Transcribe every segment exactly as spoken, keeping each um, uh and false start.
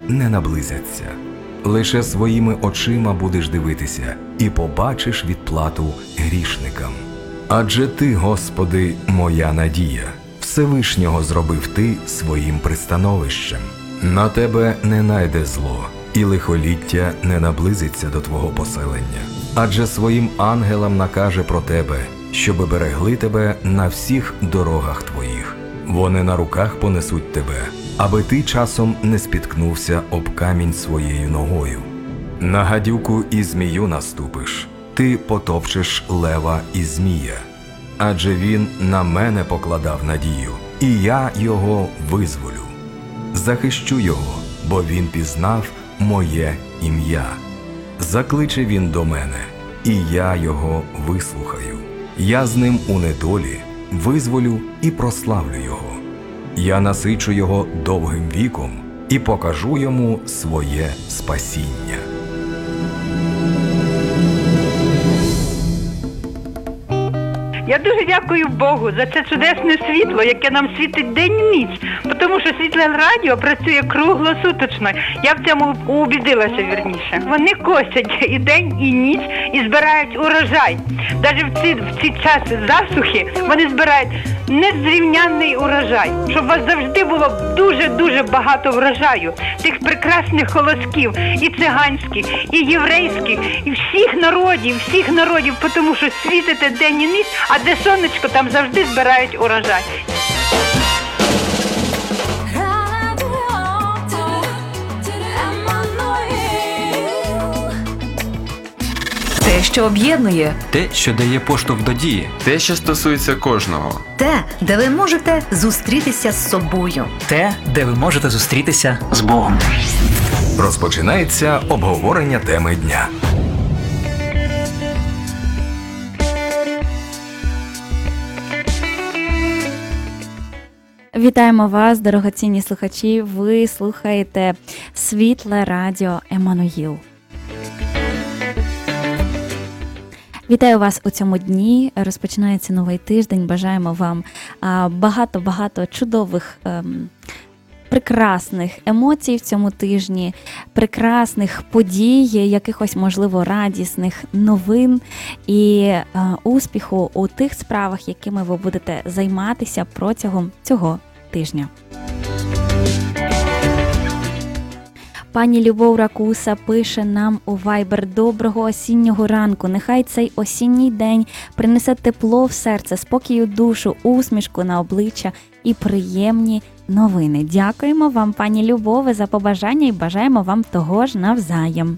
не наблизяться. Лише своїми очима будеш дивитися і побачиш відплату грішникам. Адже Ти, Господи, моя надія, Всевишнього зробив Ти своїм пристановищем. На Тебе не найде зло, і лихоліття не наблизиться до Твого поселення. Адже своїм ангелам накаже про Тебе, щоби берегли Тебе на всіх дорогах Твоїх. Вони на руках понесуть Тебе, аби Ти часом не спіткнувся об камінь своєю ногою. На гадюку і змію наступиш, Ти потопчеш лева і змія. Адже він на мене покладав надію, і я його визволю. Захищу його, бо він пізнав моє ім'я. Закличе він до мене, і я його вислухаю. Я з ним у недолі визволю і прославлю його. Я насичу його довгим віком і покажу йому своє спасіння. Я дуже дякую Богу за це чудесне світло, яке нам світить день і ніч, тому що Світле Радіо працює круглосуточно. Я в цьому убідилася, вірніше. Вони косять і день, і ніч, і збирають урожай. Навіть в ці, в ці часи засухи вони збирають незрівнянний урожай. Щоб у вас завжди було дуже-дуже багато врожаю. Тих прекрасних колосків, і циганських, і єврейських, і всіх народів, всіх народів, тому що світите день і ніч, а де сонечко, там завжди збирають урожай. Те, що об'єднує. Те, що дає поштовх до дії. Те, що стосується кожного. Те, де ви можете зустрітися з собою. Те, де ви можете зустрітися З Богом. Розпочинається обговорення теми дня. Вітаємо вас, дорогоцінні слухачі. Ви слухаєте Світле Радіо Еммануїл. Вітаю вас у цьому дні. Розпочинається новий тиждень. Бажаємо вам багато-багато чудових, ем, прекрасних емоцій в цьому тижні, прекрасних подій, якихось, можливо, радісних новин і е, успіху у тих справах, якими ви будете займатися протягом цього тижня. Пані Любов Ракуса пише нам у Viber: доброго осіннього ранку. Нехай цей осінній день принесе тепло в серце, спокій у душу, усмішку на обличчя і приємні новини. Дякуємо вам, пані Любове, за побажання і бажаємо вам того ж навзаєм.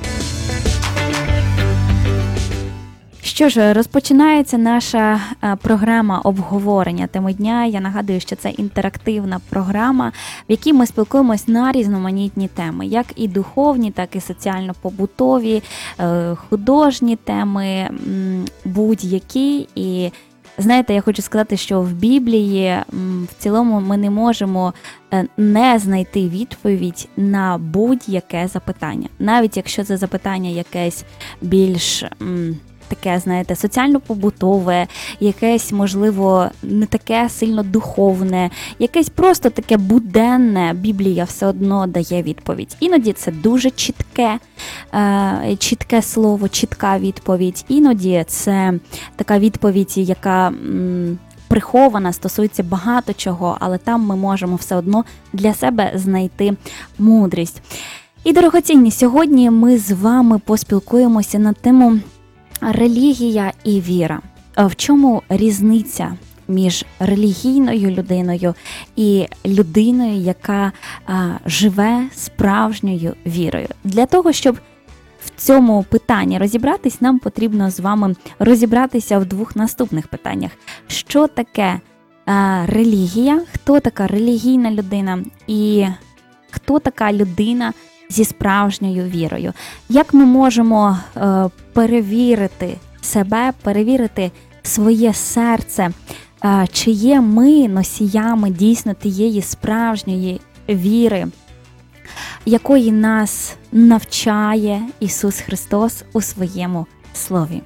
Що ж, розпочинається наша програма обговорення теми дня. Я нагадую, що це інтерактивна програма, в якій ми спілкуємось на різноманітні теми, як і духовні, так і соціально-побутові, художні теми, будь-які. І знаєте, я хочу сказати, що в Біблії в цілому ми не можемо не знайти відповідь на будь-яке запитання. Навіть якщо це запитання якесь більш таке, знаєте, соціально-побутове, якесь, можливо, не таке сильно духовне, якесь просто таке буденне, Біблія все одно дає відповідь. Іноді це дуже чітке, е, чітке слово, чітка відповідь. Іноді це така відповідь, яка м, прихована, стосується багато чого, але там ми можемо все одно для себе знайти мудрість. І, дорогоцінні, сьогодні ми з вами поспілкуємося на тему релігія і віра. В чому різниця між релігійною людиною і людиною, яка а, живе справжньою вірою? Для того, щоб в цьому питанні розібратись, нам потрібно з вами розібратися в двох наступних питаннях. Що таке а, релігія, хто така релігійна людина і хто така людина зі справжньою вірою? Як ми можемо е, перевірити себе, перевірити своє серце, е, чи є ми носіями дійсно тієї справжньої віри, якої нас навчає Ісус Христос у своєму Слові?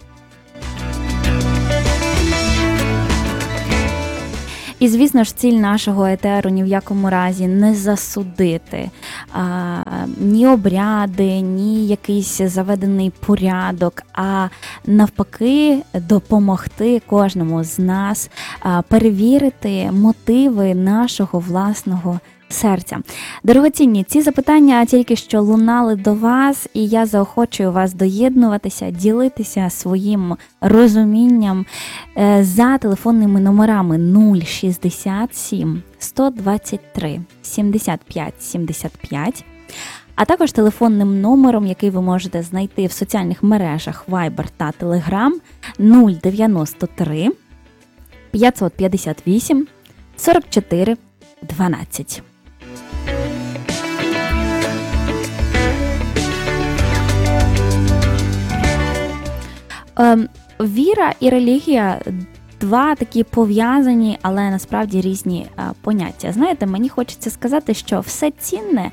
І, звісно ж, ціль нашого етеру ні в якому разі не засудити а, ні обряди, ні якийсь заведений порядок, а навпаки допомогти кожному з нас е, перевірити мотиви нашого власного серця. Дорогоцінні, ці запитання тільки що лунали до вас, і я заохочую вас доєднуватися, ділитися своїм розумінням за телефонними номерами нуль шістдесят сім сто двадцять три сімдесят п'ять сімдесят п'ять, а також телефонним номером, який ви можете знайти в соціальних мережах Viber та Telegram нуль дев'яносто три п'ятсот п'ятдесят вісім сорок чотири дванадцять. Ем, віра і релігія – два такі пов'язані, але насправді різні е, поняття. Знаєте, мені хочеться сказати, що все цінне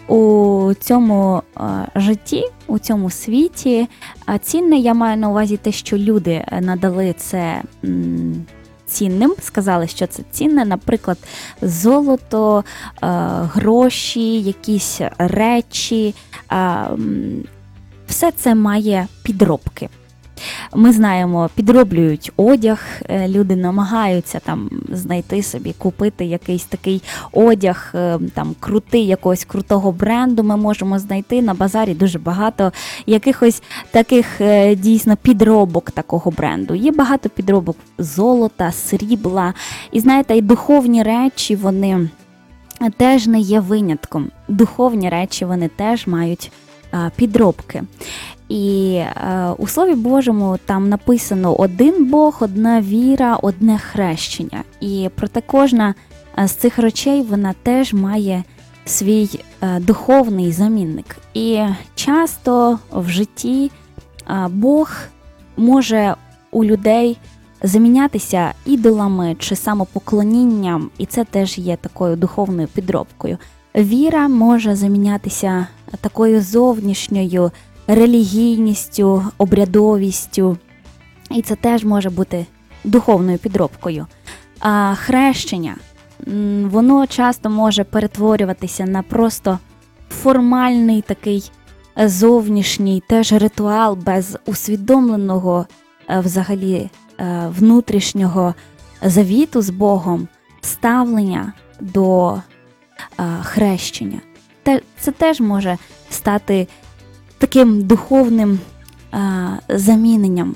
у цьому е, житті, у цьому світі, е, цінне, я маю на увазі те, що люди надали це м, цінним, сказали, що це цінне, наприклад, золото, е, гроші, якісь речі, е, м, все це має підробки. Ми знаємо, підроблюють одяг, люди намагаються там знайти собі, купити якийсь такий одяг, там крутий, якогось крутого бренду ми можемо знайти. На базарі дуже багато якихось таких дійсно підробок такого бренду. Є багато підробок золота, срібла. І знаєте, і духовні речі, вони теж не є винятком. Духовні речі, вони теж мають підробки. І е, у Слові Божому там написано один Бог, одна віра, одне хрещення. І проте кожна з цих речей, вона теж має свій е, духовний замінник. І часто в житті е, Бог може у людей замінятися ідолами чи самопоклонінням, і це теж є такою духовною підробкою. Віра може замінятися такою зовнішньою релігійністю, обрядовістю, і це теж може бути духовною підробкою. А хрещення, воно часто може перетворюватися на просто формальний такий зовнішній теж ритуал без усвідомленого взагалі внутрішнього завіту з Богом, ставлення до хрещення. Це теж може стати таким духовним а, заміненням.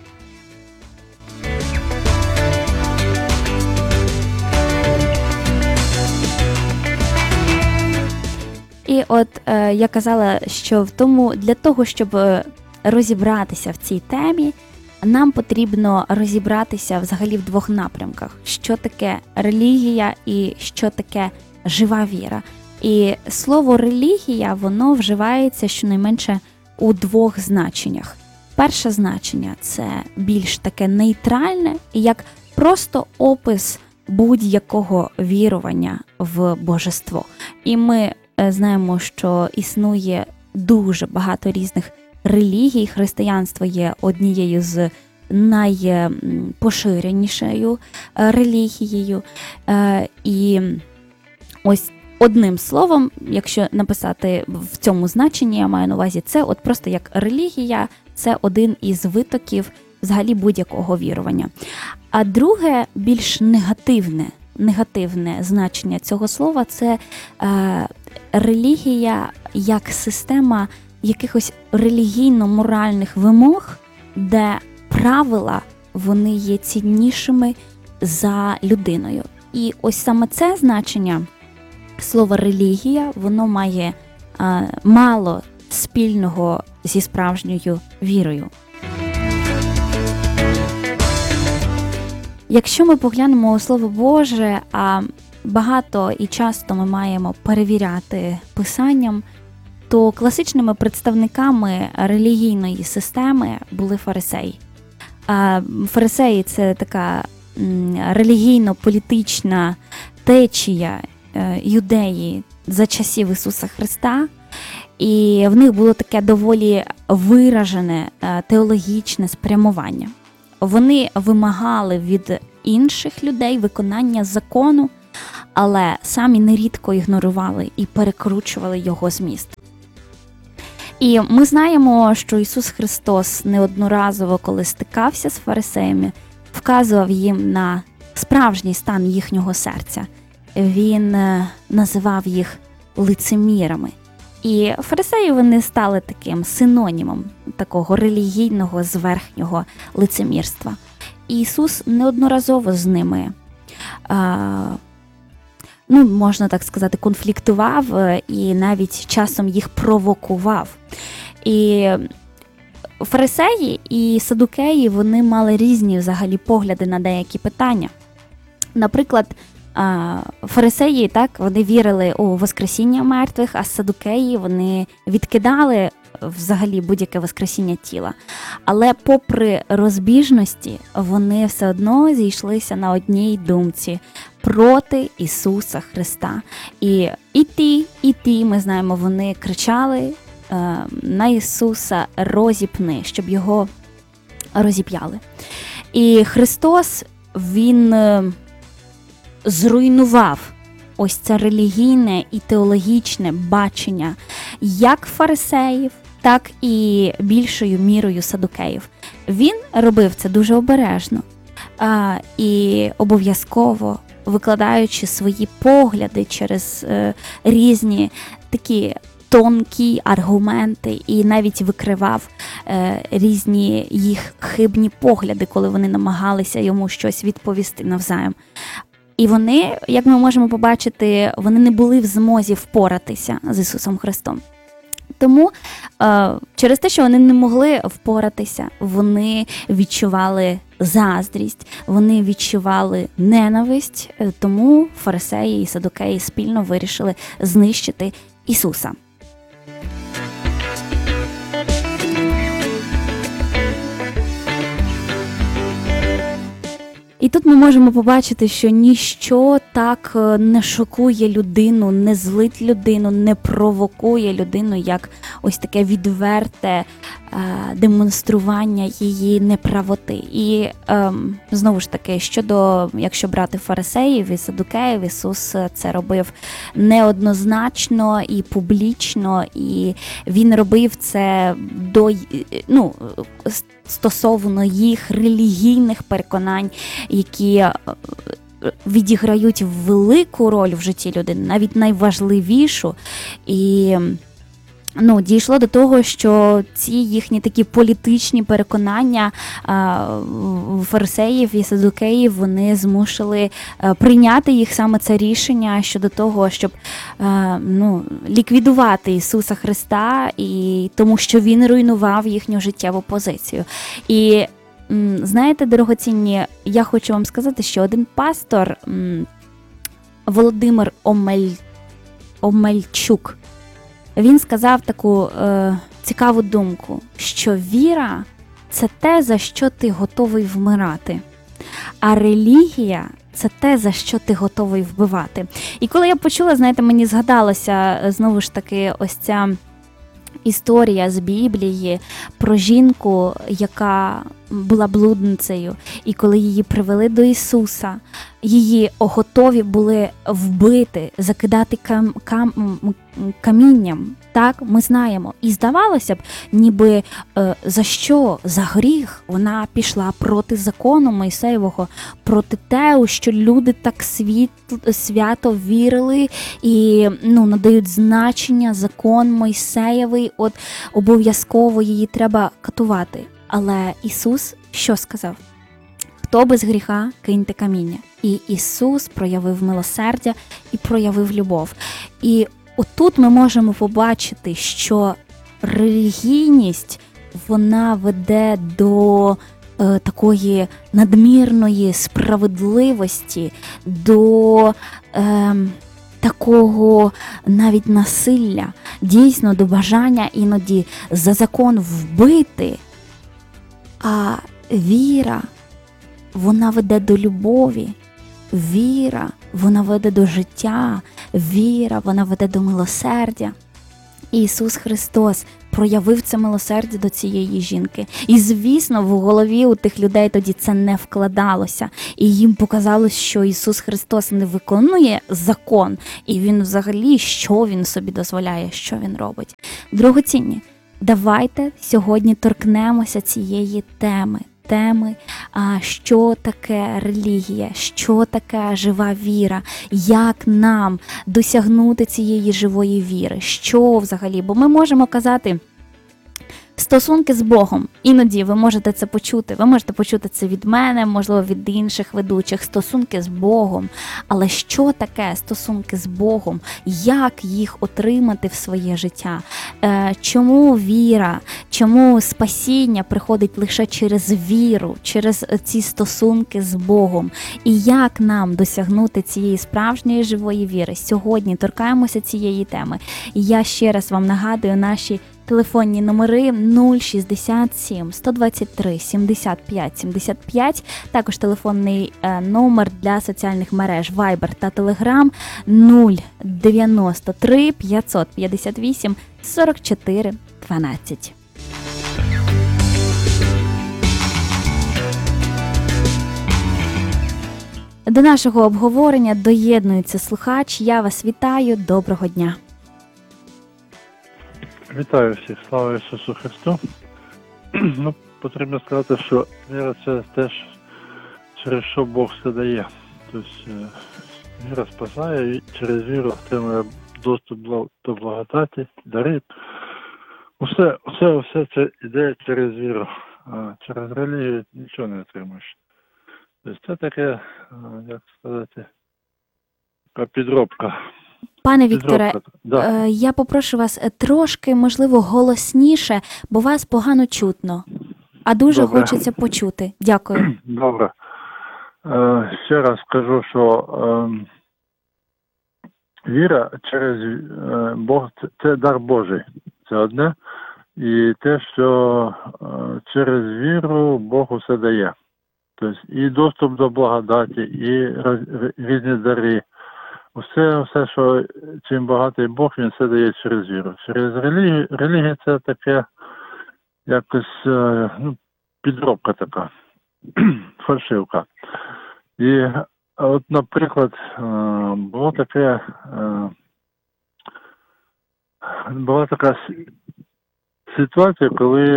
І от е, я казала, що в тому, для того, щоб розібратися в цій темі, нам потрібно розібратися взагалі в двох напрямках. Що таке релігія і що таке жива віра. І слово «релігія», воно вживається щонайменше у двох значеннях. Перше значення – це більш таке нейтральне, як просто опис будь-якого вірування в божество. І ми знаємо, що існує дуже багато різних релігій. Християнство є однією з найпоширенішою релігією. І ось одним словом, якщо написати в цьому значенні, я маю на увазі, це от просто як релігія, це один із витоків взагалі будь-якого вірування. А друге, більш негативне, негативне значення цього слова – це е, релігія як система якихось релігійно-моральних вимог, де правила, вони є ціннішими за людиною. І ось саме це значення слово «релігія», воно має а, мало спільного зі справжньою вірою. Якщо ми поглянемо у Слово Боже, а багато і часто ми маємо перевіряти Писанням, то класичними представниками релігійної системи були фарисеї. А фарисеї – це така м, релігійно-політична течія юдеї за часів Ісуса Христа, і в них було таке доволі виражене теологічне спрямування. Вони вимагали від інших людей виконання закону, але самі нерідко ігнорували і перекручували його зміст. І ми знаємо, що Ісус Христос неодноразово, коли стикався з фарисеями, вказував їм на справжній стан їхнього серця. Він е, називав їх лицемірами. І фарисеї вони стали таким синонімом такого релігійного зверхнього лицемірства. І Ісус неодноразово з ними, а, ну, можна так сказати, конфліктував і навіть часом їх провокував. І фарисеї і садукеї, вони мали різні взагалі погляди на деякі питання. Наприклад, фарисеї, так, вони вірили у воскресіння мертвих, а садукеї, вони відкидали взагалі будь-яке воскресіння тіла. Але попри розбіжності, вони все одно зійшлися на одній думці проти Ісуса Христа. І, і ті, і ті, ми знаємо, вони кричали е, на Ісуса розіпни, щоб його розіп'яли. І Христос, Він е, зруйнував ось це релігійне і теологічне бачення як фарисеїв, так і більшою мірою садукеїв. Він робив це дуже обережно а, і обов'язково викладаючи свої погляди через е, різні такі тонкі аргументи і навіть викривав е, різні їх хибні погляди, коли вони намагалися йому щось відповісти навзаєм. І вони, як ми можемо побачити, вони не були в змозі впоратися з Ісусом Христом. Тому е, через те, що вони не могли впоратися, вони відчували заздрість, вони відчували ненависть, тому фарисеї і садукеї спільно вирішили знищити Ісуса. І тут ми можемо побачити, що ніщо так не шокує людину, не злить людину, не провокує людину, як ось таке відверте е, демонстрування її неправоти. І е, знову ж таки, щодо, якщо брати фарисеїв і садукеїв, Ісус це робив неоднозначно і публічно, і Він робив це до, ну, стосовно їх релігійних переконань, які відіграють велику роль в житті людини, навіть найважливішу. І ну, дійшло до того, що ці їхні такі політичні переконання а, фарисеїв і садукеїв, вони змусили а, прийняти їх саме це рішення щодо того, щоб а, ну, ліквідувати Ісуса Христа, і тому що Він руйнував їхню життєву позицію. І знаєте, дорогоцінні, я хочу вам сказати, що один пастор, Володимир Омель... Омельчук, він сказав таку е, цікаву думку, що віра – це те, за що ти готовий вмирати, а релігія – це те, за що ти готовий вбивати. І коли я почула, знаєте, мені згадалося знову ж таки ось ця історія з Біблії про жінку, яка була блудницею, і коли її привели до Ісуса, її готові були вбити, закидати кам, кам, камінням. Так, ми знаємо. І здавалося б, ніби е, за що? За гріх вона пішла проти закону Мойсеєвого, проти те, у що люди так світ, свято вірили і ну, надають значення закон Мойсеєвий, от обов'язково її треба катувати. Але Ісус що сказав? Хто без гріха, киньте каміння. І Ісус проявив милосердя і проявив любов. І отут ми можемо побачити, що релігійність, вона веде до е, такої надмірної справедливості, до е, такого навіть насилля, дійсно до бажання іноді за закон вбити. А віра, вона веде до любові, віра, вона веде до життя, віра, вона веде до милосердя. І Ісус Христос проявив це милосердя до цієї жінки. І, звісно, в голові у тих людей тоді це не вкладалося. І їм показалось, що Ісус Христос не виконує закон. І Він взагалі, що Він собі дозволяє, що Він робить. Дорогоцінні, Давайте сьогодні торкнемося цієї теми. Теми, а, що таке релігія, що таке жива віра, як нам досягнути цієї живої віри, що взагалі, бо ми можемо казати стосунки з Богом. Іноді ви можете це почути, ви можете почути це від мене, можливо, від інших ведучих, стосунки з Богом. Але що таке стосунки з Богом? Як їх отримати в своє життя? Е, чому віра, чому спасіння приходить лише через віру, через ці стосунки з Богом? І як нам досягнути цієї справжньої живої віри? Сьогодні торкаємося цієї теми. І я ще раз вам нагадую наші телефонні номери нуль шістдесят сім сто двадцять три сімдесят п'ять сімдесят п'ять, також телефонний е, номер для соціальних мереж Viber та Telegram нуль дев'яносто три п'ятсот п'ятдесят вісім сорок чотири дванадцять. До нашого обговорення доєднується слухач. Я вас вітаю. Доброго дня. Вітаю всіх, слава Ісусу Христу. Ну, потрібно сказати, що віра – це теж, через що Бог все дає. Тобто віра спасає, і через віру отримує доступ до благодаті, дари. Усе, усе, усе це йде через віру, а через релігію нічого не отримуєш. Тобто це таке, як сказати, така підробка. Пане Вікторе, Да. е, я попрошу вас е, трошки, можливо, голосніше, бо вас погано чутно. А дуже Добре. хочеться почути. Дякую. Добре. Е, ще раз скажу, що е, віра через е, Бог це, це дар Божий. Це одне. І те, що е, через віру Бог усе дає. Тобто і доступ до благодаті, і роз, різні дари. Усе, все, що чим багатий Бог, він все дає через віру. Через релігію, релігія це таке якось ну, підробка така, фальшивка. І от, наприклад, було таке, була така ситуація, коли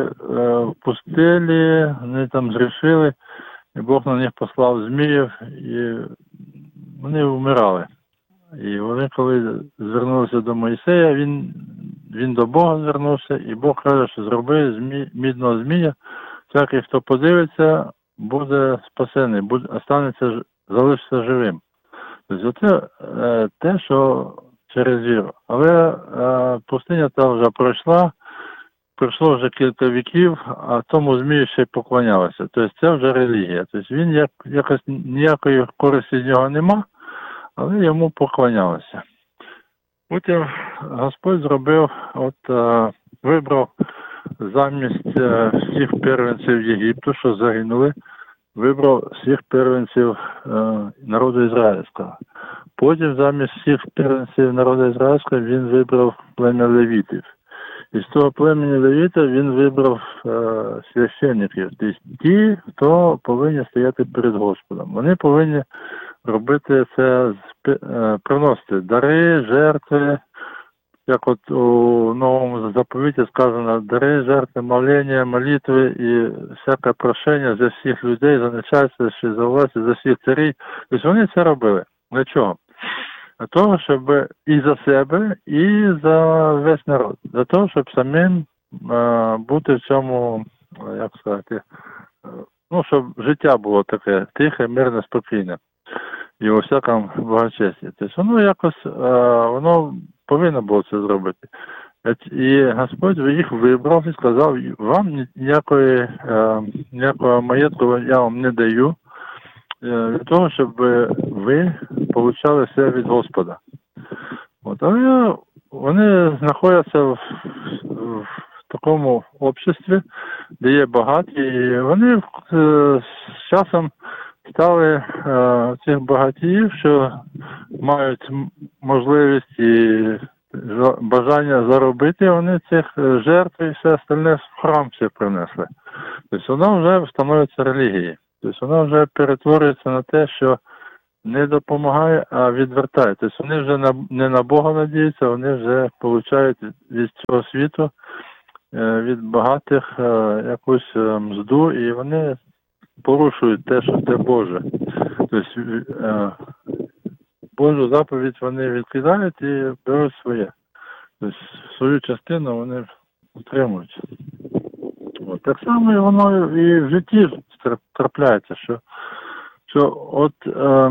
в пустелі вони там зрішили, і Бог на них послав зміїв, і вони вмирали. І вони, коли звернулися до Мойсея, він, він до Бога звернувся, і Бог каже, що зроби змі, мідного змія, всякий, хто подивиться, буде спасений, буде, останеться, залишиться живим. Тобто це е, те, що через віру. Але е, пустиня та вже пройшла, пройшло вже кілька віків, а тому змію ще й поклонялося. Тобто це вже релігія. Тобто він як, якось ніякої користі з нього нема, але йому поклонялися. Потім Господь зробив, от е, вибрав замість е, всіх первенців Єгипту, що загинули, вибрав всіх первенців е, народу ізраїльського. Потім замість всіх первенців народу ізраїльського він вибрав плем'я левітів. І з того племені левіта він вибрав е, священників, тобто ті, хто повинні стояти перед Господом. Вони повинні робити це, е, приносити дари, жертви, як от у новому заповіті сказано, дари, жертви, моління, молитви і всяке прошення за всіх людей, за начальство, за власть, за всіх царів. Тобто вони це робили. Для чого? Для того, щоб і за себе, і за весь народ. Для того, щоб самим е, бути в цьому, як сказати, е, ну, щоб життя було таке тихе, мирне, спокійне. І у всякому благочесті. Тобто воно якось, е, воно повинно було це зробити. І Господь їх вибрав і сказав, вам ніякої, е, ніякого маєтку я вам не даю, для того, щоб ви получали все від Господа. От, але вони знаходяться в, в такому обществі, де є багаті, і вони з часом стали е, цих багатіїв, що мають можливість і бажання заробити, вони цих жертв і все остальне в храм все принесли. Тобто воно вже становиться релігією. Тобто воно вже перетворюється на те, що не допомагає, а відвертає. Тобто вони вже на, не на Бога надіються, вони вже получають від цього світу е, від багатих е, якусь е, мзду, і вони порушують те, що це Боже. Тобто е, Божу заповідь вони відкидають і беруть своє. Тобто свою частину вони утримують. От. Так само і воно і в житті трапляється, що, що от е,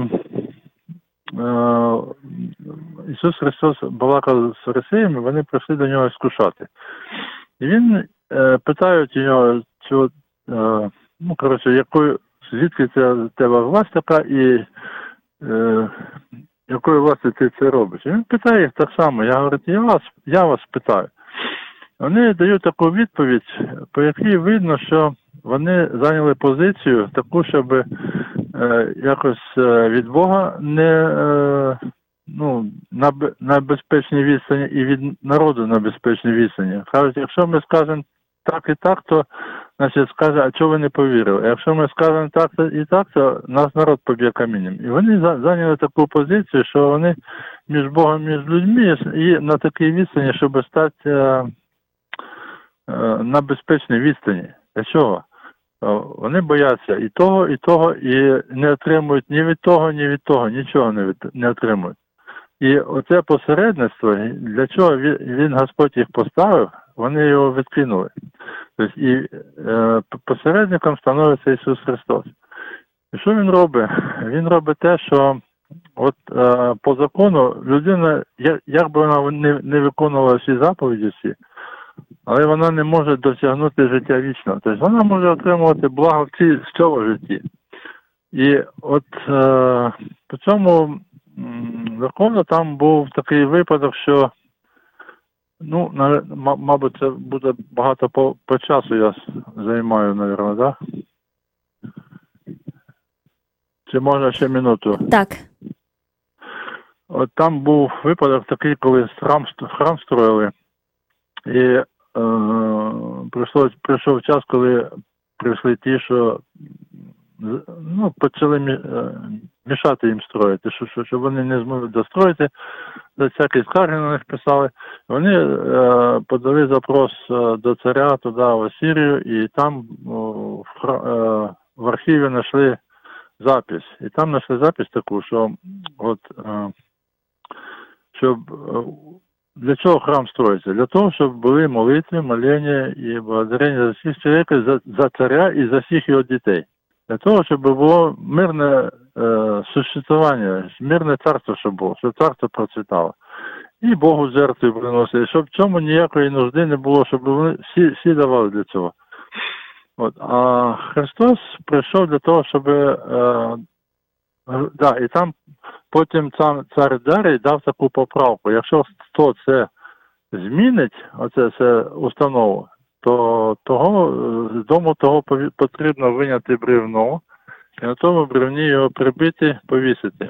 е, Ісус Христос балакав з фарисеями, вони прийшли до нього скушати. І він е, питають його, що, е, ну, коротше, якою, звідки це в тебе власть така і е, якою власті ти це робиш? І він питає їх так само. Я говорю, я вас, я вас питаю. Вони дають таку відповідь, по якій видно, що вони зайняли позицію таку, щоб е, якось е, від Бога не е, ну, на, на безпечній відстані і від народу на безпечній відстані. Кажуть, якщо ми скажемо так і так, то значить скаже, а чого ви не повірили? А якщо ми скажемо так і так, то нас народ поб'є камінням. І вони зайняли таку позицію, що вони між Богом і між людьми і на такій відстані, щоб стати е, на безпечній відстані. Для чого? Вони бояться і того, і того, і не отримують ні від того, ні від того, нічого не, від, не отримують. І оце посередництво, для чого він, він, Господь їх поставив, вони його відкинули. Тобто і е, посередником становиться Ісус Христос. І що він робить? Він робить те, що от е, по закону людина, як, як би вона не, не виконувала всі заповіді всі, але вона не може досягнути життя вічного. Тобто вона може отримувати благо в, ці, в цьому житті. І от е, по цьому м, закону там був такий випадок, що, ну, на, м- мабуть, це буде багато по, по часу я займаю, мабуть, так? Чи можна ще минуту? Так. От там був випадок такий, коли храм, храм строїли. І е, прийшло, прийшов час, коли прийшли ті, що ну, почали мі, е, мішати їм строїти, що, що, щоб вони не змогли достроїти, за всякі скарги на них писали. Вони е, подали запрос до царя туди, в Асирію, і там о, в, е, в архіві знайшли запис. І там знайшли запис таку, що от, е, щоб для чого храм строїться? Для того, щоб були молитви, моління і благодарення за всіх чоловіків, за, за царя і за всіх його дітей. Для того, щоб було мирне е, существування, мирне царство, щоб було, щоб царство процвітало. І Богу жертви приносили, щоб в цьому ніякої нужди не було, щоб вони всі, всі давали для цього. От. А Христос прийшов для того, щоб... Е, да, і там потім сам цар Дарій дав таку поправку. Якщо хто це змінить, оце це установу, то того, з дому того потрібно виняти бревно, і на тому бревні його прибити, повісити.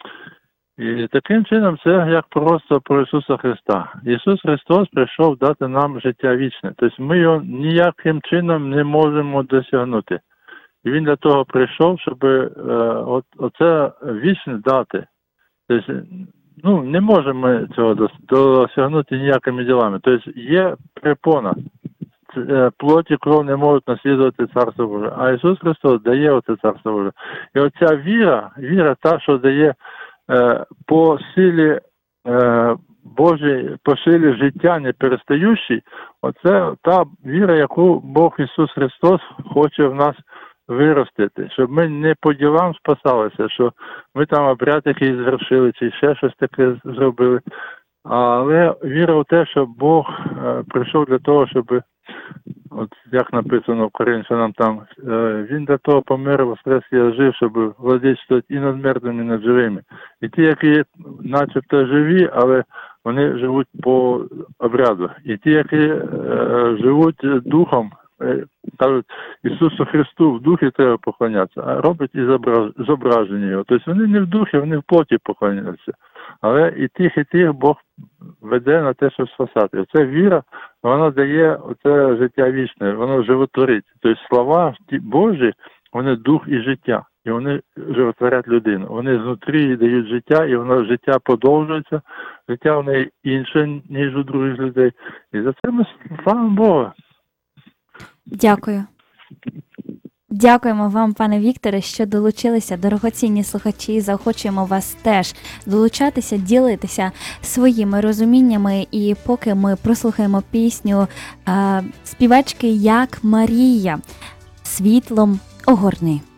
І таким чином це як просто про Ісуса Христа. Ісус Христос прийшов дати нам життя вічне. Тобто ми його ніяким чином не можемо досягнути. І він для того прийшов, щоб е, от, оце вічне дати. Тобто, ну, не можемо ми цього досягнути ніякими ділами. Тобто є препона. Плоть і кров не можуть наслідувати Царство Боже. А Ісус Христос дає оце Царство Боже. І оця віра, віра та, що дає е, по силі е, Божій, по силі життя не перестаючій, оце та віра, яку Бог Ісус Христос хоче в нас виростити, щоб ми не по ділам спасалися, що ми там обряд якийсь звершили, чи ще щось таке зробили. Але віра в те, що Бог е, прийшов для того, щоб, от як написано в Коринфянам там, е, він для того помер, воскрес і ожив, щоб владичувати і над мертвими, і над живими. І ті, які начебто живі, але вони живуть по обряду. І ті, які е, живуть духом, кажуть, Ісусу Христу в духі треба поклонятися, а роблять і зображення його. Тобто вони не в духі, вони в плоті поклоняються. Але і тих, і тих Бог веде на те, щоб спасати. Оце віра, вона дає оце життя вічне, воно животворить. Тобто слова Божі, вони дух і життя. І і вони животворять людину. Вони знутрі їй дають життя, і воно життя подовжується, життя в неї інше, ніж у других людей. І за це ми славимо Бога. Дякую. Дякуємо вам, пане Вікторе, що долучилися, дорогоцінні слухачі. Заохочуємо вас теж долучатися, ділитися своїми розуміннями. І поки ми прослухаємо пісню е, співачки Як Марія «Світлом огорни».